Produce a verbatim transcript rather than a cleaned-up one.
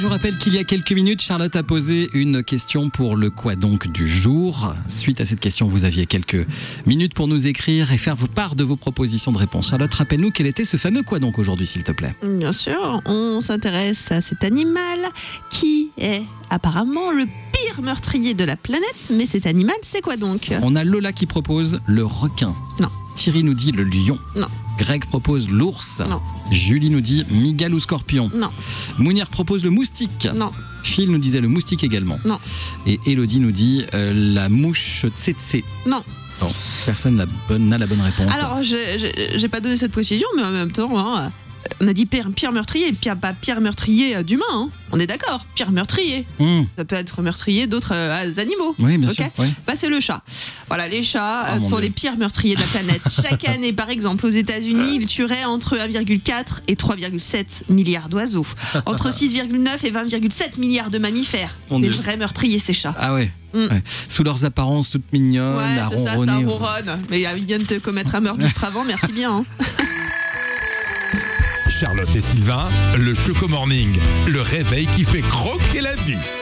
Je vous rappelle qu'il y a quelques minutes, Charlotte a posé une question pour le quoi donc du jour. Suite à cette question, vous aviez quelques minutes pour nous écrire et faire part de vos propositions de réponse. Charlotte, rappelle-nous quel était ce fameux quoi donc aujourd'hui, s'il te plaît. Bien sûr, on s'intéresse à cet animal qui est apparemment le pire meurtrier de la planète. Mais cet animal, c'est quoi donc ? On a Lola qui propose le requin. Non. Thierry nous dit le lion. Non. Greg propose l'ours. Non. Julie nous dit migale ou scorpion. Non. Mounir propose le moustique. Non. Phil nous disait le moustique également. Non. Et Elodie nous dit euh, la mouche tsetse. Non. Bon, personne n'a, bonne, n'a la bonne réponse. Alors, j'ai, j'ai, j'ai pas donné cette précision, mais en même temps, hein, on a dit pire, pire meurtrier, pire, pas pire meurtrier d'humain. Hein. On est d'accord, pire meurtrier. Mmh. Ça peut être meurtrier d'autres euh, animaux. Oui, bien okay sûr. Oui. Bah, c'est le chat. Voilà, les chats Oh, euh, sont Dieu. les pires meurtriers de la planète. Chaque année, par exemple, aux États-Unis, ils tueraient entre un virgule quatre et trois virgule sept milliards d'oiseaux, entre six virgule neuf et vingt virgule sept milliards de mammifères. Mon Des Dieu. vrais meurtriers, ces chats. Ah ouais. Mm. Ouais. Sous leurs apparences toutes mignonnes, Ouais, à c'est ça, ça ronronner. ronronne. Mais euh, ils viennent te commettre un meurtre juste avant, merci bien. Hein. Charlotte et Sylvain, le Choco Morning, le réveil qui fait croquer la vie.